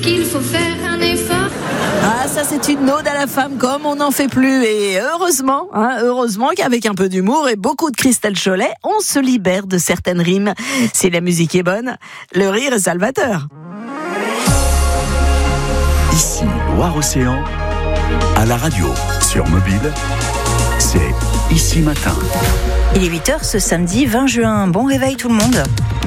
qu'il faut faire un effort. Ah, ça c'est une ode à la femme comme on n'en fait plus. Et heureusement qu'avec un peu d'humour et beaucoup de Christelle Cholet, on se libère de certaines rimes. Si la musique est bonne, le rire est salvateur. Ici, Loire-Océan, à la radio, sur mobile, c'est Ici Matin. Il est 8h ce samedi 20 juin. Bon réveil tout le monde.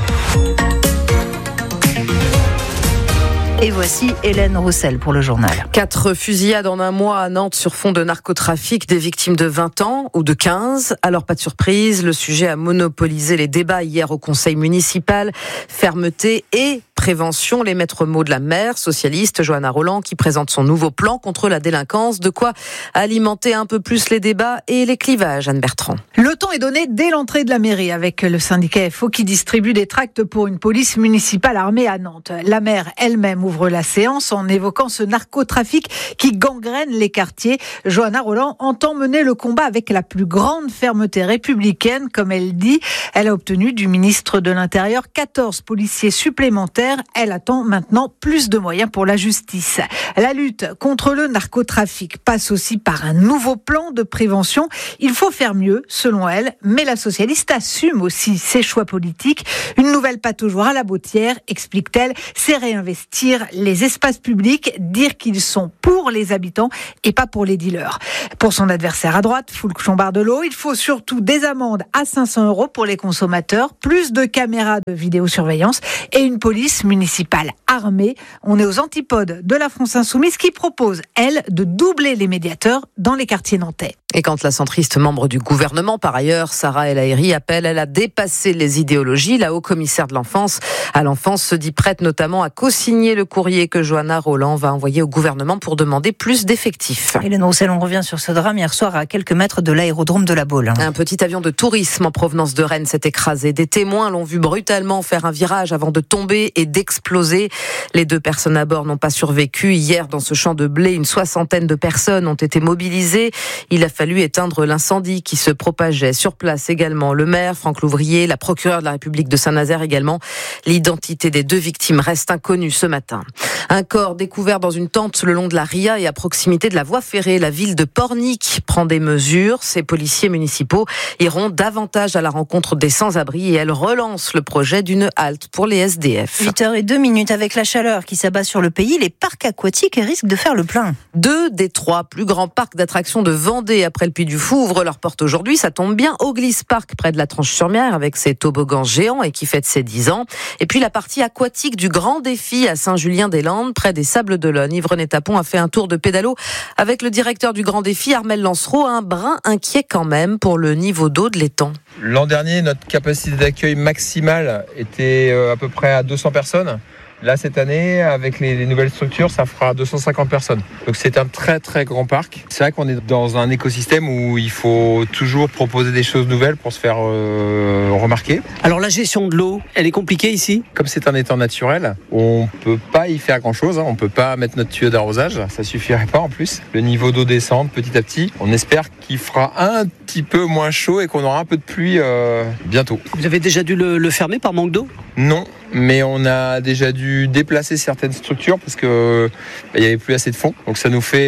Et voici Hélène Roussel pour le journal. 4 fusillades en un mois à Nantes sur fond de narcotrafic, des victimes de 20 ans ou de 15. Alors pas de surprise, le sujet a monopolisé les débats hier au conseil municipal. Fermeté et prévention, les maîtres mots de la maire socialiste Johanna Rolland qui présente son nouveau plan contre la délinquance. De quoi alimenter un peu plus les débats et les clivages, Anne Bertrand. Le temps est donné dès l'entrée de la mairie avec le syndicat FO qui distribue des tracts pour une police municipale armée à Nantes. La maire elle-même ouvre la séance en évoquant ce narcotrafic qui gangrène les quartiers. Johanna Rolland entend mener le combat avec la plus grande fermeté républicaine, comme elle dit. Elle a obtenu du ministre de l'Intérieur 14 policiers supplémentaires. Elle attend maintenant plus de moyens pour la justice. La lutte contre le narcotrafic passe aussi par un nouveau plan de prévention. Il faut faire mieux, selon elle, mais la socialiste assume aussi ses choix politiques. Une nouvelle patte aux joueurs à la Bautière, explique-t-elle, c'est réinvestir les espaces publics, dire qu'ils sont pour les habitants et pas pour les dealers. Pour son adversaire à droite, Foulque Chombardelot, il faut surtout des amendes à 500 € pour les consommateurs, plus de caméras de vidéosurveillance et une police municipale armée. On est aux antipodes de la France Insoumise qui propose, elle, de doubler les médiateurs dans les quartiers nantais. Et quand la centriste membre du gouvernement, par ailleurs, Sarah El Haïry, appelle elle à dépasser les idéologies, la haut-commissaire de l'enfance à l'enfance se dit prête notamment à co-signer le courrier que Johanna Rolland va envoyer au gouvernement pour demander plus d'effectifs. Hélène Roussel, on revient sur ce drame hier soir à quelques mètres de l'aérodrome de la Baule. Un petit avion de tourisme en provenance de Rennes s'est écrasé. Des témoins l'ont vu brutalement faire un virage avant de tomber et d'exploser. Les 2 personnes à bord n'ont pas survécu. Hier, dans ce champ de blé, une 60aine de personnes ont été mobilisées. Il a fallu éteindre l'incendie qui se propageait. Sur place également, le maire, Franck Louvrier, la procureure de la République de Saint-Nazaire également. L'identité des 2 victimes reste inconnue ce matin. Un corps découvert dans une tente le long de la Ria et à proximité de la voie ferrée. La ville de Pornic prend des mesures. Ces policiers municipaux iront davantage à la rencontre des sans-abri et elle relance le projet d'une halte pour les SDF. 8h02 avec la chaleur qui s'abat sur le pays, les parcs aquatiques risquent de faire le plein. 2 des 3 plus grands parcs d'attractions de Vendée après le Puy du Fou ouvrent leurs portes aujourd'hui. Ça tombe bien. Auglis Park près de la Tranche-sur-Mer avec ses toboggans géants et qui fête ses 10 ans. Et puis la partie aquatique du Grand Défi à Saint-Julien-des-Landes près des Sables-d'Olonne. Yves-René Tapon a fait un tour de pédalo avec le directeur du Grand Défi, Armel Lancereau, un brin inquiet quand même pour le niveau d'eau de l'étang. L'an dernier, notre capacité d'accueil maximale était à peu près à 200 personnes. Là, cette année, avec les nouvelles structures, ça fera 250 personnes. Donc c'est un très très grand parc. C'est vrai qu'on est dans un écosystème où il faut toujours proposer des choses nouvelles pour se faire remarquer. Alors la gestion de l'eau, elle est compliquée ici ? Comme c'est un étang naturel, on peut pas y faire grand chose. On peut pas mettre notre tuyau d'arrosage, ça suffirait pas en plus. Le niveau d'eau descend petit à petit. On espère qu'il fera un petit peu moins chaud et qu'on aura un peu de pluie bientôt. Vous avez déjà dû le fermer par manque d'eau ? Non, mais on a déjà dû déplacer certaines structures parce que il y avait plus assez de fond. Donc ça nous fait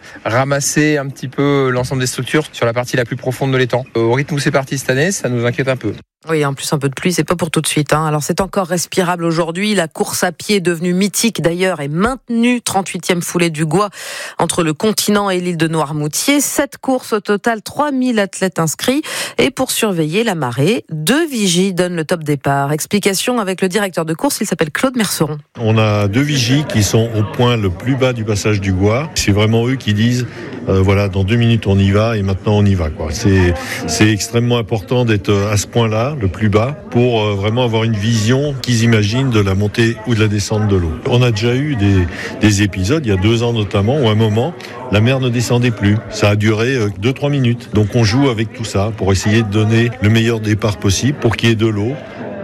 ramasser un petit peu l'ensemble des structures sur la partie la plus profonde de l'étang. Au rythme où c'est parti cette année, ça nous inquiète un peu. Oui, en plus un peu de pluie, c'est pas pour tout de suite. Alors c'est encore respirable aujourd'hui. La course à pied, devenue mythique d'ailleurs, est maintenue. 38e foulée du Gois entre le continent et l'île de Noirmoutier. 7 courses au total, 3000 athlètes inscrits. Et pour surveiller la marée, 2 vigies donnent le top départ. Explication avec le directeur de course, il s'appelle Claude Merceron. On a 2 vigies qui sont au point le plus bas du passage du Gois. C'est vraiment eux qui disent voilà, dans 2 minutes on y va et maintenant on y va, quoi. C'est extrêmement important d'être à ce point-là, le plus bas, pour vraiment avoir une vision qu'ils imaginent de la montée ou de la descente de l'eau. On a déjà eu des épisodes, il y a 2 ans notamment, où à un moment, la mer ne descendait plus. Ça a duré 2-3 minutes. Donc on joue avec tout ça pour essayer de donner le meilleur départ possible pour qu'il y ait de l'eau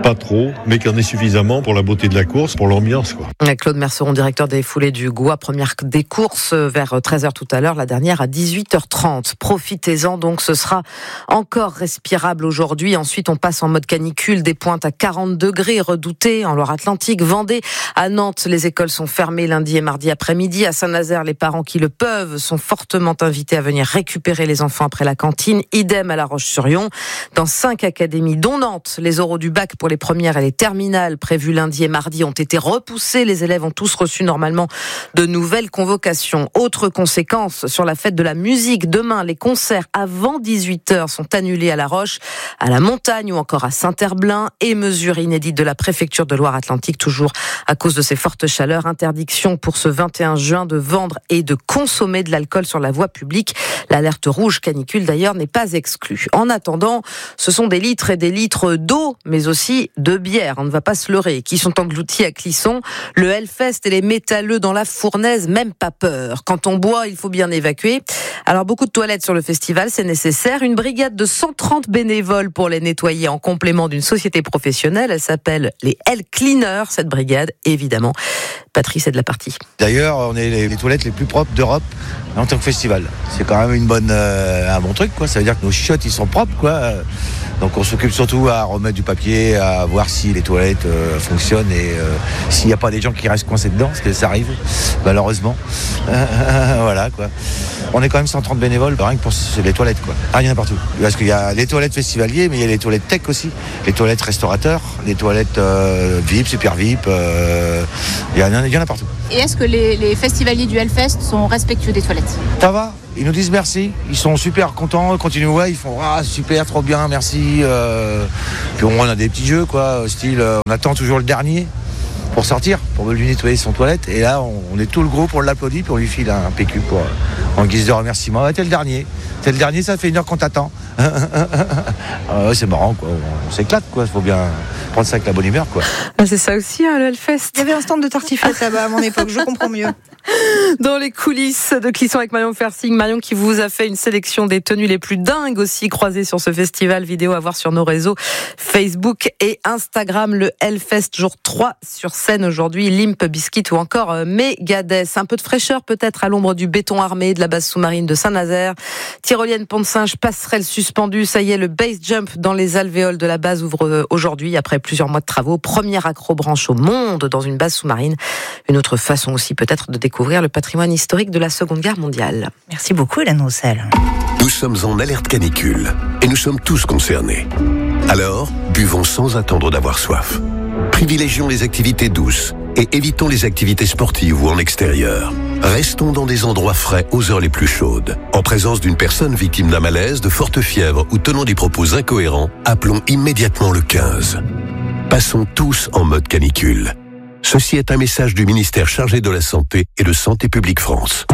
pas trop, mais qu'il y en ait suffisamment pour la beauté de la course, pour l'ambiance, quoi. Claude Merceron, directeur des foulées du Goua, première des courses vers 13h tout à l'heure, la dernière à 18h30. Profitez-en donc, ce sera encore respirable aujourd'hui. Ensuite, on passe en mode canicule, des pointes à 40 degrés redoutées en Loire-Atlantique, Vendée. À Nantes, les écoles sont fermées lundi et mardi après-midi. À Saint-Nazaire, les parents qui le peuvent sont fortement invités à venir récupérer les enfants après la cantine. Idem à La Roche-sur-Yon. Dans 5 académies, dont Nantes, les oraux du bac pour les premières et les terminales prévus lundi et mardi ont été repoussés. Les élèves ont tous reçu normalement de nouvelles convocations. Autre conséquence sur la fête de la musique. Demain, les concerts avant 18h sont annulés à La Roche, à la Montagne ou encore à Saint-Herblain. Et mesure inédite de la préfecture de Loire-Atlantique, toujours à cause de ces fortes chaleurs. Interdiction pour ce 21 juin de vendre et de consommer de l'alcool sur la voie publique. L'alerte rouge canicule d'ailleurs n'est pas exclue. En attendant, ce sont des litres et des litres d'eau, mais aussi de bière, on ne va pas se leurrer, qui sont engloutis à Clisson. Le Hellfest et les métalleux dans la fournaise, même pas peur. Quand on boit, il faut bien évacuer. Alors beaucoup de toilettes sur le festival, c'est nécessaire. Une brigade de 130 bénévoles pour les nettoyer en complément d'une société professionnelle. Elle s'appelle les Hell Cleaners, cette brigade, évidemment. Patrice est de la partie. D'ailleurs, on est les toilettes les plus propres d'Europe en tant que festival. C'est quand même un bon truc, quoi. Ça veut dire que nos chiottes, ils sont propres, quoi. Donc on s'occupe surtout à remettre du papier, à voir si les toilettes fonctionnent et s'il n'y a pas des gens qui restent coincés dedans, parce que ça arrive, malheureusement. Voilà, quoi. On est quand même 130 bénévoles, rien que pour les toilettes, quoi. Ah, il y en a partout. Parce qu'il y a les toilettes festivaliers, mais il y a les toilettes tech aussi, les toilettes restaurateurs, les toilettes VIP, super VIP, il y en a partout. Et est-ce que les festivaliers du Hellfest sont respectueux des toilettes ? Ça va, ils nous disent merci, ils sont super contents, continuent, ouais, ils font super, trop bien, merci. Puis on a des petits jeux, quoi, style, on attend toujours le dernier pour sortir, pour lui nettoyer son toilette, et là on est tout le groupe, on l'applaudit, puis on lui file un PQ en guise de remerciement. T'es le dernier, ça fait 1 heure qu'on t'attend. C'est marrant, quoi. On s'éclate, quoi. Il faut bien prendre ça avec la bonne humeur, quoi. C'est ça aussi, le Hellfest. Il y avait un stand de tartiflette là-bas à mon époque, je comprends mieux. Dans les coulisses de Clisson avec Marion Fersing. Marion qui vous a fait une sélection des tenues les plus dingues aussi croisées sur ce festival. Vidéo à voir sur nos réseaux Facebook et Instagram. Le Hellfest jour 3 sur scène aujourd'hui. Limp Bizkit ou encore Megadeth. Un peu de fraîcheur peut-être à l'ombre du béton armé de la base sous-marine de Saint-Nazaire. Tyrolienne Pont-de-Singe, passerelle suspendue. Ça y est, le base jump dans les alvéoles de la base ouvre aujourd'hui après plusieurs mois de travaux. Première accrobranche au monde dans une base sous-marine. Une autre façon aussi peut-être de découvrir le patrimoine historique de la Seconde Guerre mondiale. Merci beaucoup, Hélène Roussel. Nous sommes en alerte canicule et nous sommes tous concernés. Alors, buvons sans attendre d'avoir soif. Privilégions les activités douces et évitons les activités sportives ou en extérieur. Restons dans des endroits frais aux heures les plus chaudes. En présence d'une personne victime d'un malaise, de forte fièvre ou tenant des propos incohérents, appelons immédiatement le 15. Passons tous en mode canicule. Ceci est un message du ministère chargé de la Santé et de Santé publique France.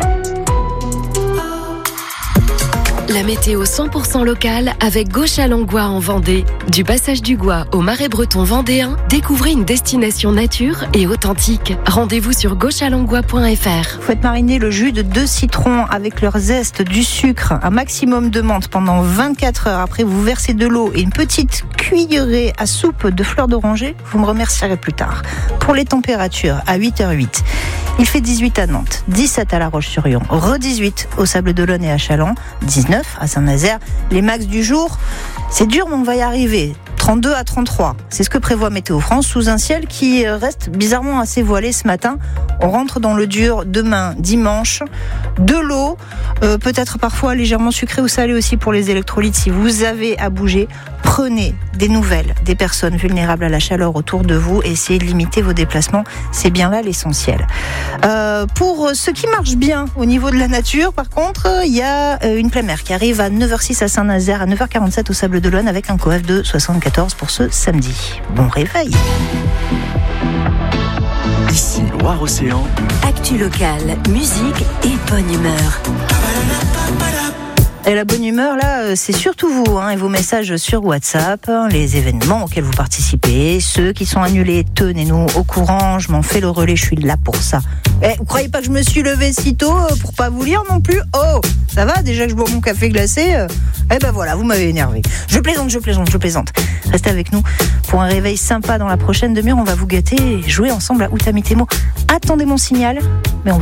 La météo 100% locale avec Gauche-à-Langlois en Vendée. Du passage du Goua au Marais breton vendéen, découvrez une destination nature et authentique. Rendez-vous sur gauchealanglois.fr. Faites mariner le jus de 2 citrons avec leur zeste, du sucre, un maximum de menthe pendant 24 heures. Après, vous versez de l'eau et une petite cuillerée à soupe de fleurs d'oranger. Vous me remercierez plus tard. Pour les températures, à 8h08. Il fait 18 à Nantes, 17 à La Roche-sur-Yon, re-18 au Sable d'Olonne et à Châlons, 19 à Saint-Nazaire. Les max du jour, c'est dur mais on va y arriver. 32 à 33, c'est ce que prévoit Météo France sous un ciel qui reste bizarrement assez voilé ce matin. On rentre dans le dur demain, dimanche. De l'eau, peut-être parfois légèrement sucrée ou salée aussi pour les électrolytes si vous avez à bouger. Prenez des nouvelles des personnes vulnérables à la chaleur autour de vous et essayez de limiter vos déplacements. C'est bien là l'essentiel. Pour ce qui marche bien au niveau de la nature, par contre, il y a une pleine mer qui arrive à 9h06 à Saint-Nazaire, à 9h47 au Sable d'Olonne avec un coef de 74 pour ce samedi. Bon réveil. Ici Loire-Océan. Actu locale, musique et bonne humeur. Et la bonne humeur, là, c'est surtout vous, et vos messages sur WhatsApp, les événements auxquels vous participez, ceux qui sont annulés, tenez-nous au courant, je m'en fais le relais, je suis là pour ça. Vous croyez pas que je me suis levée si tôt pour pas vous lire non plus ? Oh, ça va, déjà que je bois mon café glacé, Eh ben voilà, vous m'avez énervé. Je plaisante. Restez avec nous pour un réveil sympa dans la prochaine demi-heure. On va vous gâter et jouer ensemble à Outamitemo. Attendez mon signal, mais on